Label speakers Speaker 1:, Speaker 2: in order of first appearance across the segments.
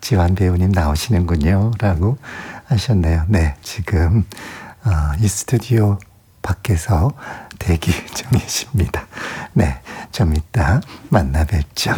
Speaker 1: 박지환 배우님 나오시는군요. 라고 하셨네요. 네, 지금 이 스튜디오 밖에서 대기 중이십니다. 네, 좀 이따 만나 뵙죠.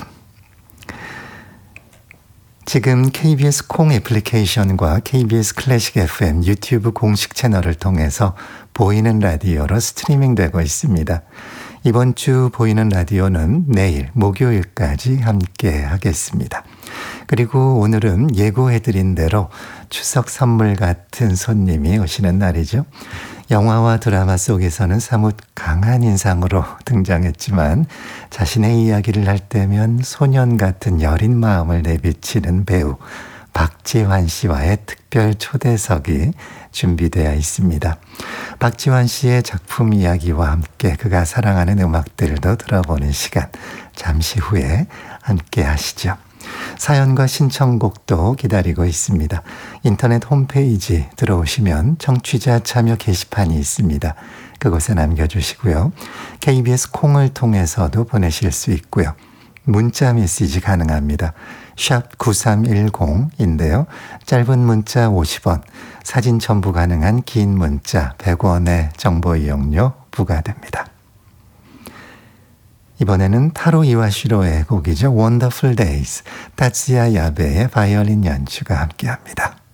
Speaker 1: 지금 KBS 콩 애플리케이션과 KBS 클래식 FM 유튜브 공식 채널을 통해서 보이는 라디오로 스트리밍 되고 있습니다. 이번 주 보이는 라디오는 내일 목요일까지 함께 하겠습니다. 그리고 오늘은 예고해드린 대로 추석 선물 같은 손님이 오시는 날이죠. 영화와 드라마 속에서는 사뭇 강한 인상으로 등장했지만 자신의 이야기를 할 때면 소년 같은 여린 마음을 내비치는 배우 박지환 씨와의 특별 초대석이 준비되어 있습니다. 박지환 씨의 작품 이야기와 함께 그가 사랑하는 음악들도 들어보는 시간 잠시 후에 함께 하시죠. 사연과 신청곡도 기다리고 있습니다. 인터넷 홈페이지 들어오시면 청취자 참여 게시판이 있습니다. 그곳에 남겨주시고요. KBS 콩을 통해서도 보내실 수 있고요. 문자 메시지 가능합니다. 샵 9310인데요. 짧은 문자 50원, 사진 첨부 가능한 긴 문자 100원의 정보 이용료 부과됩니다. 이번에는 타로 이와시로의 곡이죠. Wonderful Days, 타츠야 야베의 바이올린 연주가 함께합니다.